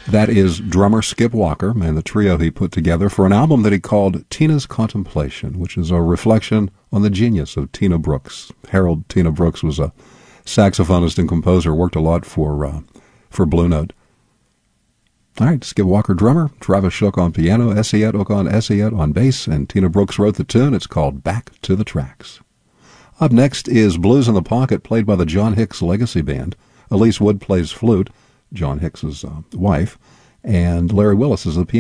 That is drummer Skip Walker and the trio he put together for an album that he called Tina's Contemplation, which is a reflection on the genius of Tina Brooks. Harold Tina Brooks was a saxophonist and composer, worked a lot for Blue Note. All right, Skip Walker drummer, Travis Shook on piano, Essayette Okon Essayette on bass, and Tina Brooks wrote the tune. It's called Back to the Tracks. Up next is Blues in the Pocket, played by the John Hicks Legacy Band. Elise Wood plays flute, John Hicks's wife, and Larry Willis is the piano.